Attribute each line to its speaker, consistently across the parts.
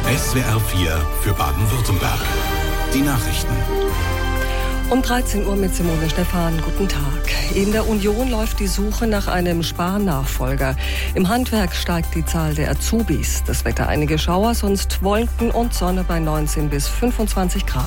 Speaker 1: SWR 4 für Baden-Württemberg. Die Nachrichten.
Speaker 2: Um 13 Uhr mit Simone Stephan. Guten Tag. In der Union läuft die Suche nach einem Spahn-Nachfolger. Im Handwerk steigt die Zahl der Azubis. Das Wetter einige Schauer, sonst Wolken und Sonne bei 19 bis 25 Grad.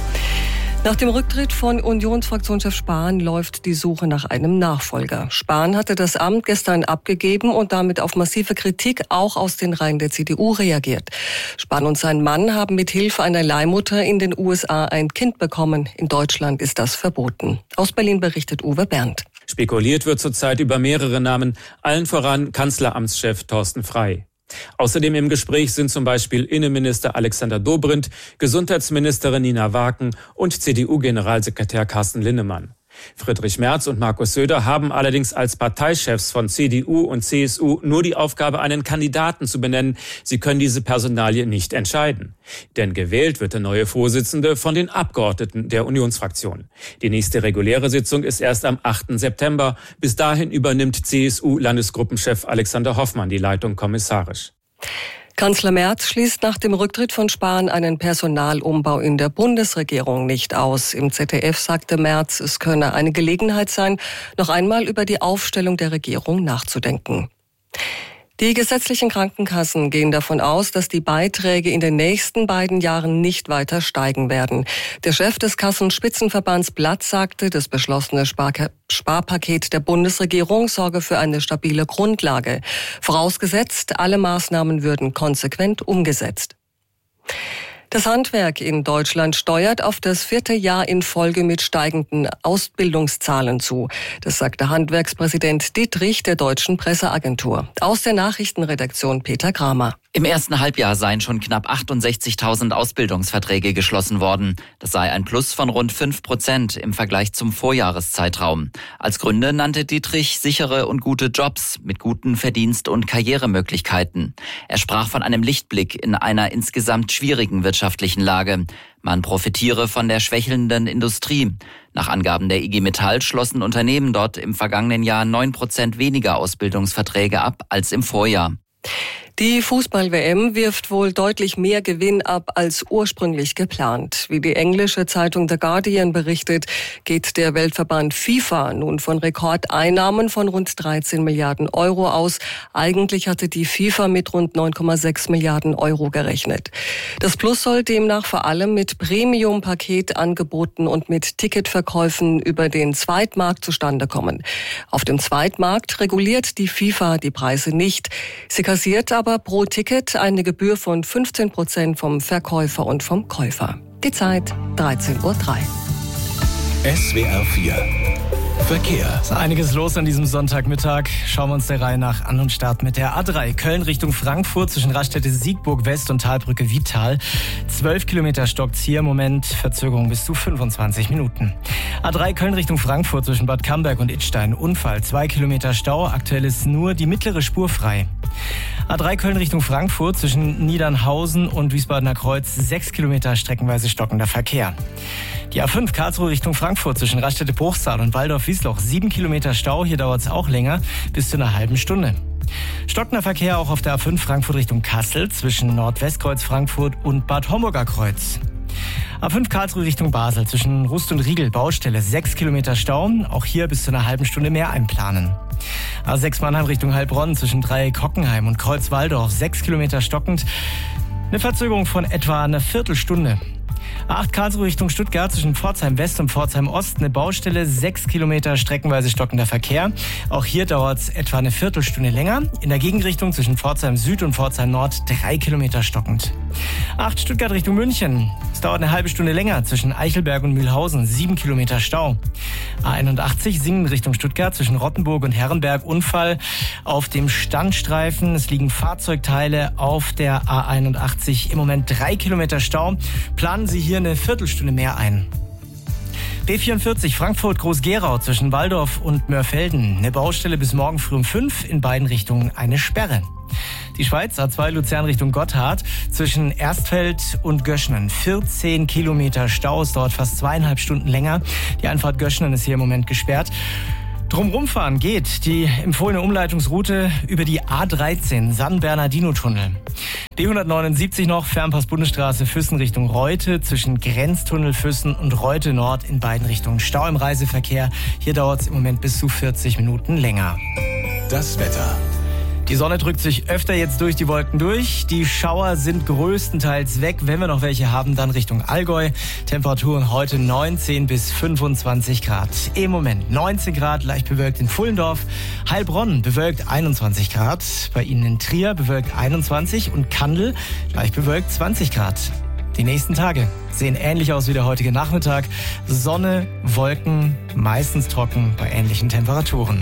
Speaker 2: Nach dem Rücktritt von Unionsfraktionschef Spahn läuft die Suche nach einem Nachfolger. Spahn hatte das Amt gestern abgegeben und damit auf massive Kritik auch aus den Reihen der CDU reagiert. Spahn und sein Mann haben mit Hilfe einer Leihmutter in den USA ein Kind bekommen. In Deutschland ist das verboten. Aus Berlin berichtet Uwe Berndt.
Speaker 3: Spekuliert wird zurzeit über mehrere Namen, allen voran Kanzleramtschef Thorsten Frey. Außerdem im Gespräch sind zum Beispiel Innenminister Alexander Dobrindt, Gesundheitsministerin Nina Waken und CDU-Generalsekretär Carsten Linnemann. Friedrich Merz und Markus Söder haben allerdings als Parteichefs von CDU und CSU nur die Aufgabe, einen Kandidaten zu benennen. Sie können diese Personalie nicht entscheiden. Denn gewählt wird der neue Vorsitzende von den Abgeordneten der Unionsfraktion. Die nächste reguläre Sitzung ist erst am 8. September. Bis dahin übernimmt CSU-Landesgruppenchef Alexander Hoffmann die Leitung kommissarisch.
Speaker 2: Kanzler Merz schließt nach dem Rücktritt von Spahn einen Personalumbau in der Bundesregierung nicht aus. Im ZDF sagte Merz, es könne eine Gelegenheit sein, noch einmal über die Aufstellung der Regierung nachzudenken. Die gesetzlichen Krankenkassen gehen davon aus, dass die Beiträge in den nächsten beiden Jahren nicht weiter steigen werden. Der Chef des Kassenspitzenverbands Blatt sagte, das beschlossene Sparpaket der Bundesregierung sorge für eine stabile Grundlage. Vorausgesetzt, alle Maßnahmen würden konsequent umgesetzt. Das Handwerk in Deutschland steuert auf das 4. Jahr in Folge mit steigenden Ausbildungszahlen zu. Das sagte Handwerkspräsident Dittrich der Deutschen Presseagentur. Aus der Nachrichtenredaktion Peter Kramer.
Speaker 4: Im ersten Halbjahr seien schon knapp 68.000 Ausbildungsverträge geschlossen worden. Das sei ein Plus von rund 5% im Vergleich zum Vorjahreszeitraum. Als Gründe nannte Dittrich sichere und gute Jobs mit guten Verdienst- und Karrieremöglichkeiten. Er sprach von einem Lichtblick in einer insgesamt schwierigen wirtschaftlichen Lage. Man profitiere von der schwächelnden Industrie. Nach Angaben der IG Metall schlossen Unternehmen dort im vergangenen Jahr 9% weniger Ausbildungsverträge ab als im Vorjahr.
Speaker 2: Die Fußball-WM wirft wohl deutlich mehr Gewinn ab als ursprünglich geplant. Wie die englische Zeitung The Guardian berichtet, geht der Weltverband FIFA nun von Rekordeinnahmen von rund 13 Milliarden Euro aus. Eigentlich hatte die FIFA mit rund 9,6 Milliarden Euro gerechnet. Das Plus soll demnach vor allem mit Premium-Paketangeboten und mit Ticketverkäufen über den Zweitmarkt zustande kommen. Auf dem Zweitmarkt reguliert die FIFA die Preise nicht. Sie kassiert aber pro Ticket eine Gebühr von 15% vom Verkäufer und vom Käufer. Die Zeit 13:03 Uhr.
Speaker 1: SWR 4 Verkehr.
Speaker 5: Ist einiges los an diesem Sonntagmittag. Schauen wir uns der Reihe nach an und starten mit der A3. Köln Richtung Frankfurt zwischen Raststätte Siegburg West und Talbrücke Vital. 12 Kilometer stockt's hier im Moment. Verzögerung bis zu 25 Minuten. A3 Köln Richtung Frankfurt zwischen Bad Camberg und Idstein. Unfall. 2 Kilometer Stau. Aktuell ist nur die mittlere Spur frei. A3 Köln Richtung Frankfurt zwischen Niedernhausen und Wiesbadener Kreuz. 6 Kilometer streckenweise stockender Verkehr. Die A5 Karlsruhe Richtung Frankfurt zwischen Raststätte Bruchsal und Waldorf-Wiesloch. 7 Kilometer Stau, hier dauert es auch länger, bis zu einer halben Stunde. Stockender Verkehr auch auf der A5 Frankfurt Richtung Kassel zwischen Nordwestkreuz Frankfurt und Bad Homburger Kreuz. A5 Karlsruhe Richtung Basel zwischen Rust und Riegel Baustelle. 6 Kilometer Stau, auch hier bis zu einer halben Stunde mehr einplanen. A6 Mannheim Richtung Heilbronn zwischen Dreieck Hockenheim und Kreuz Walldorf. 6 Kilometer stockend, eine Verzögerung von etwa einer Viertelstunde. A8 Karlsruhe Richtung Stuttgart zwischen Pforzheim West und Pforzheim Ost eine Baustelle, 6 Kilometer streckenweise stockender Verkehr. Auch hier dauert es etwa eine Viertelstunde länger. In der Gegenrichtung zwischen Pforzheim Süd und Pforzheim Nord 3 Kilometer stockend. A8 Stuttgart Richtung München. Es dauert eine halbe Stunde länger zwischen Eichelberg und Mühlhausen, 7 Kilometer Stau. A81 Singen Richtung Stuttgart zwischen Rottenburg und Herrenberg. Unfall auf dem Standstreifen. Es liegen Fahrzeugteile auf der A81. Im Moment 3 Kilometer Stau. Planen Sie hier eine Viertelstunde mehr ein. B44 Frankfurt Groß-Gerau zwischen Walldorf und Mörfelden. Eine Baustelle bis morgen früh um 5, in beiden Richtungen eine Sperre. Die Schweiz A2 Luzern Richtung Gotthard zwischen Erstfeld und Göschnen. 14 Kilometer Stau, es dauert fast 2,5 Stunden länger. Die Einfahrt Göschnen ist hier im Moment gesperrt. Drumrum fahren geht die empfohlene Umleitungsroute über die A13 San Bernardino-Tunnel. B179 noch, Fernpass Bundesstraße Füssen Richtung Reute, zwischen Grenztunnel Füssen und Reute Nord in beiden Richtungen Stau im Reiseverkehr. Hier dauert es im Moment bis zu 40 Minuten länger.
Speaker 1: Das Wetter.
Speaker 5: Die Sonne drückt sich öfter jetzt durch die Wolken durch. Die Schauer sind größtenteils weg. Wenn wir noch welche haben, dann Richtung Allgäu. Temperaturen heute 19 bis 25 Grad. Im Moment 19 Grad, leicht bewölkt in Pfullendorf. Heilbronn bewölkt 21 Grad. Bei Ihnen in Trier bewölkt 21 und Kandel leicht bewölkt 20 Grad. Die nächsten Tage sehen ähnlich aus wie der heutige Nachmittag. Sonne, Wolken, meistens trocken bei ähnlichen Temperaturen.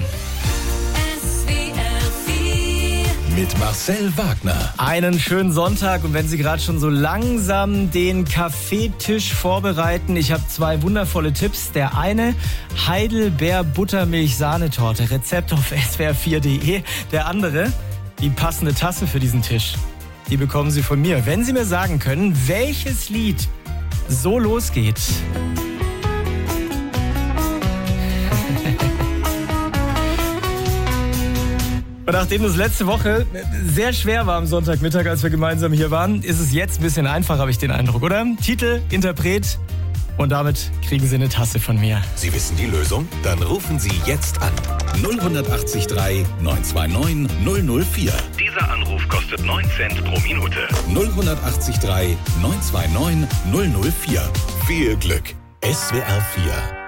Speaker 1: Mit Marcel Wagner.
Speaker 5: Einen schönen Sonntag und wenn Sie gerade schon so langsam den Kaffeetisch vorbereiten, ich habe 2 wundervolle Tipps. Der eine, Heidelbeer-Buttermilch-Sahnetorte, Rezept auf swr4.de. Der andere, die passende Tasse für diesen Tisch. Die bekommen Sie von mir, wenn Sie mir sagen können, welches Lied so losgeht. Und nachdem das letzte Woche sehr schwer war am Sonntagmittag, als wir gemeinsam hier waren, ist es jetzt ein bisschen einfacher, habe ich den Eindruck, oder? Titel, Interpret und damit kriegen Sie eine Tasse von mir.
Speaker 1: Sie wissen die Lösung? Dann rufen Sie jetzt an. 0183 929 004.
Speaker 6: Dieser Anruf kostet 9 Cent pro Minute.
Speaker 1: 0183 929 004. Viel Glück. SWR 4